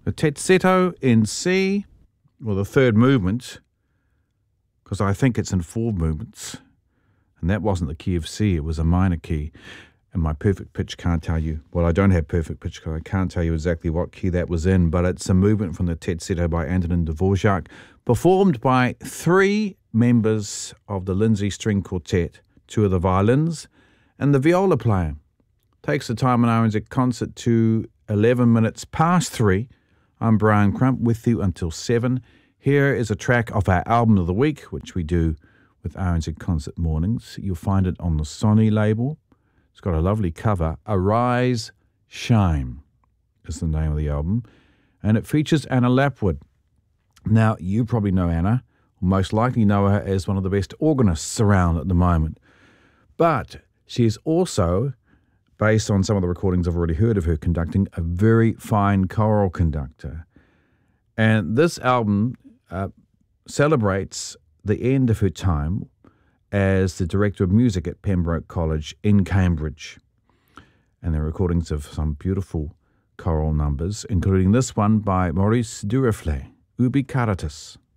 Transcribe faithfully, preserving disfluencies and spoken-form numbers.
The Terzetto in C, well, the third movement, because I think it's in four movements, and that wasn't the key of C, it was a minor key. And my perfect pitch can't tell you, well, I don't have perfect pitch because I can't tell you exactly what key that was in, but it's a movement from the Terzetto by Antonin Dvorak, performed by three members of the Lindsay String Quartet, two of the violins, and the viola player. Takes the time on R N Z Concert to eleven minutes past three. I'm Brian Crump with you until seven. Here is a track of our album of the week, which we do with R N Z Concert Mornings. You'll find it on the Sony label. It's got a lovely cover. Arise, Shine is the name of the album. And it features Anna Lapwood. Now, you probably know Anna, or most likely know her as one of the best organists around at the moment. But she is also, based on some of the recordings I've already heard of her conducting, a very fine choral conductor. And this album uh, celebrates the end of her time as the director of music at Pembroke College in Cambridge. And there are recordings of some beautiful choral numbers, including this one by Maurice Duruflé, Ubi Caritas.